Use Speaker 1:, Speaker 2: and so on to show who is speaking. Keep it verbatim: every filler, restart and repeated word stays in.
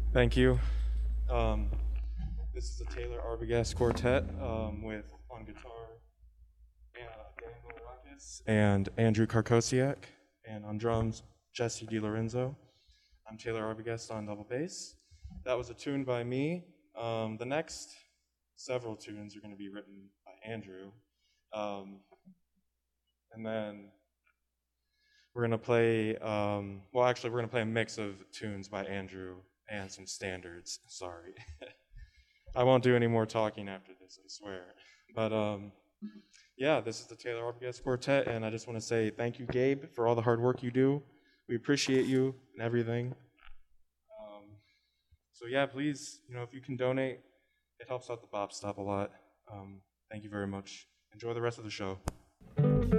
Speaker 1: Thank you. Um, this is the Taylor Arbogast Quartet um, with on guitar uh, Daniel Ruckus and Andrew Karkosiak, and on drums Jesse DiLorenzo. I'm Taylor Arbogast on double bass. That was a tune by me. Um, the next several tunes are going to be written by Andrew, um, and then we're going to play. Um, well, actually, we're going to play a mix of tunes by Andrew and some standards. Sorry. I won't do any more talking after this, I swear. But um, yeah, this is the Taylor Arbogast Quartet, and I just want to say thank you, Gabe, for all the hard work you do. We appreciate you and everything. Um, so yeah, please, you know, if you can donate, it helps out the Bop Stop a lot. Um, thank you very much. Enjoy the rest of the show.